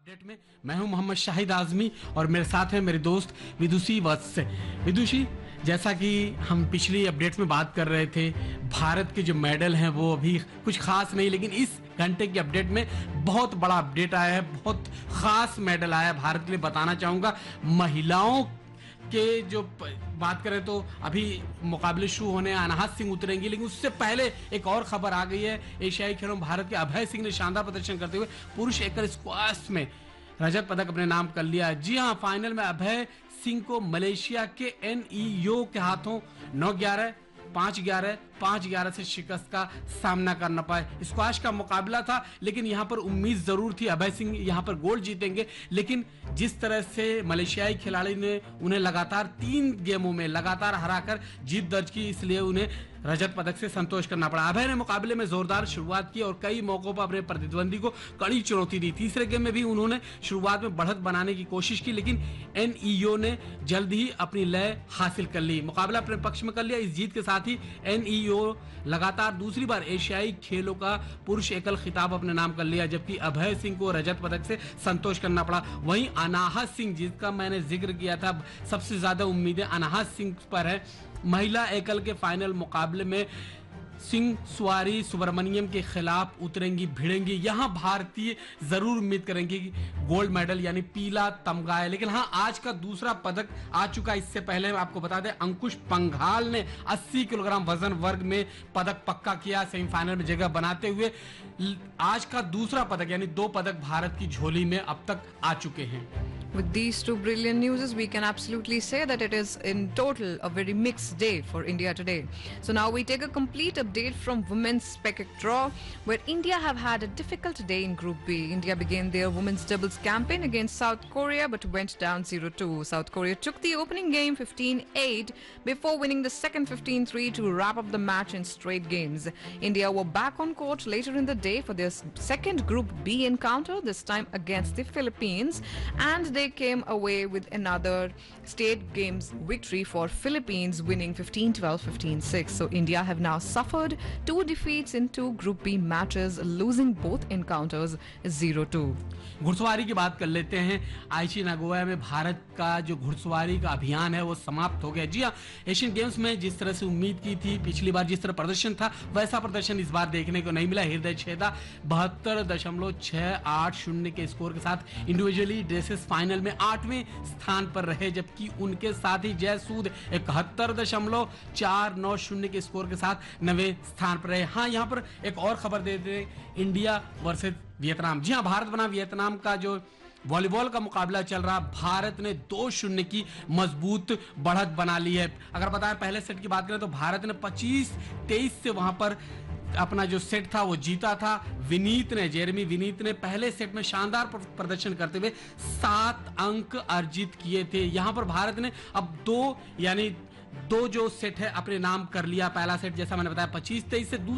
Update में मैं हूं मोहम्मद शाहिद आजमी और मेरे साथ है मेरे दोस्त विदुषी वत्स। विदुषी, जैसा कि हम पिछली अपडेट में बात कर रहे थे, भारत के जो मेडल हैं वो अभी कुछ खास नहीं, लेकिन इस घंटे की अपडेट में बहुत बड़ा अपडेट आया है, बहुत खास मेडल आया है भारत के लिए। बताना चाहूंगा महिलाओं के जो बात करें तो अभी मुकाबले शुरू होने अनाहत सिंह उतरेंगी, लेकिन उससे पहले एक और खबर आ गई है। एशियाई खेलों में भारत के अभय सिंह ने शानदार प्रदर्शन करते हुए पुरुष एकल स्क्वैश में रजत पदक अपने नाम कर लिया। जी हां, फाइनल में अभय सिंह को मलेशिया के एनईओ के हाथों 9-11, 5-11, 5-11 से शिकस्त का सामना करना पाए। स्क्वैश का मुकाबला था, लेकिन यहां पर उम्मीद जरूर थी अभय सिंह यहां पर गोल्ड जीतेंगे, लेकिन जिस तरह से मलेशियाई खिलाड़ी ने उन्हें लगातार 3 गेमों में लगातार हराकर जीत दर्ज की, इसलिए उन्हें रजत पदक से संतोष करना पड़ा। अभय ने मुकाबले में जोरदार शुरुआत की और कई मौकों पर अपने प्रतिद्वंदी को कड़ी चुनौती दी। तीसरे गेम में भी उन्होंने शुरुआत में बढ़त बनाने की कोशिश की, लेकिन एनईओ ने जल्द ही अपनी लय हासिल कर ली, मुकाबला अपने पक्ष में कर लिया। इस जीत के साथ ही एनईओ लगातार दूसरी बार एशियाई खेलों का पुरुष एकल खिताब अपने नाम कर लिया, जबकि अभय सिंह को रजत पदक से संतोष करना पड़ा। वहीं अनाहत सिंह, जिसका मैंने जिक्र किया था, सबसे ज्यादा उम्मीदें अनाहत सिंह पर है। महिला एकल के फाइनल मुकाबले में सिंह सुवारी सुब्रमण्यम के खिलाफ उतरेंगी, भिड़ेंगी। यहां भारतीय जरूर उम्मीद करेंगे कि गोल्ड मेडल यानी पीला तमगा है, लेकिन हां, आज का दूसरा पदक आ चुका। इससे पहले आपको बता दें, अंकुश पंघाल ने 80 किलोग्राम वजन वर्ग में पदक पक्का किया, सेमीफाइनल में जगह बनाते हुए आज का दूसरा पदक यानी 2 पदक भारत की झोली में अब तक आ चुके हैं। With these two brilliant news, we can absolutely say that it is in total a very mixed day for India today. So now we take a complete update from women's spectac draw, where India have had a difficult day in Group B. India began their women's doubles campaign against South Korea but went down 0-2. South Korea took the opening game 15-8 before winning the second 15-3 to wrap up the match in straight games. India were back on court later in the day for their second Group B encounter, this time against the Philippines, and they came away with another state games victory for Philippines, winning 15-12, 15-6. So India have now suffered 2 defeats in 2 Group B matches, losing both encounters 0-2. घुड़सवारी की बात कर लेते हैं। आईची Nagoya में भारत का जो घुड़सवारी का अभियान है वो समाप्त हो गया। जी हाँ, एशियन गेम्स में जिस तरह से उम्मीद की थी, पिछली बार जिस तरह प्रदर्शन था, वैसा प्रदर्शन इस बार देखने को नहीं मिला। हृदय छेदा 72.680 के स्कोर के साथ इंडिविजुअली ड्रेसेस फाइनल में 8वें स्थान पर रहे, जबकि उनके साथ ही जय सूद 71.490 के स्कोर के साथ 9वें स्थान पर रहे। हाँ, यहाँ पर एक और खबर दे दें, इंडिया वर्सेस वियतनाम। जी हाँ, भारत बना वियतनाम का जो वॉलीबॉल का मुकाबला चल रहा, भारत ने 2-0 की मजबूत बढ़त बना ली है। अगर बताएं पहले सेट की बात करें तो भारत ने 25-23 से वहां पर अपना जो सेट था वो जीता था। जेरेमी विनीत ने पहले सेट में शानदार प्रदर्शन करते हुए 7 अंक अर्जित किए थे। यहां पर भारत ने अब 2 जो सेट है अपने नाम कर लिया। पहला सेट जैसा मैंने बताया 25-23 से,